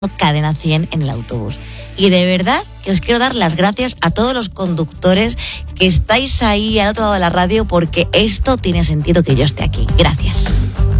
Cadena 100 en el autobús. Y de verdad que os quiero dar las gracias a todos los conductores que estáis ahí al otro lado de la radio, porque esto tiene sentido que yo esté aquí. Gracias.